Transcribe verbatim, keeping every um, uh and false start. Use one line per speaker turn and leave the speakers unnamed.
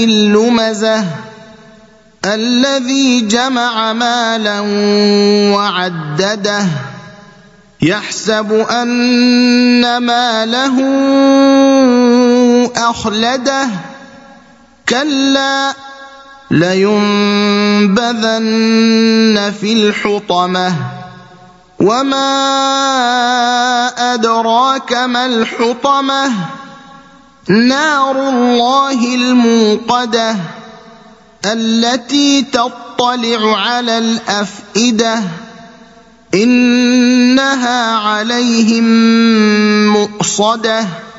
اللمزة الذي جمع مالا وعدده يحسب أن ماله أخلده كلا لينبذن في الحطمة وما أدراك ما الحطمة نار الله الموقدة التي تطلع على الأفئدة إنها عليهم مؤصدة